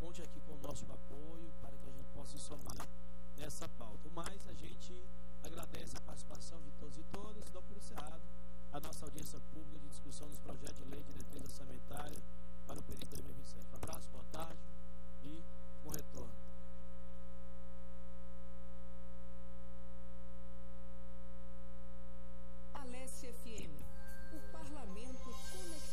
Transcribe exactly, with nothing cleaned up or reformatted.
conte aqui com o nosso apoio para que a gente possa somar nessa pauta. Mas a gente agradece a participação de todos e todas, dou por encerrado a nossa audiência pública de discussão dos projetos de lei de diretriz orçamentária para o período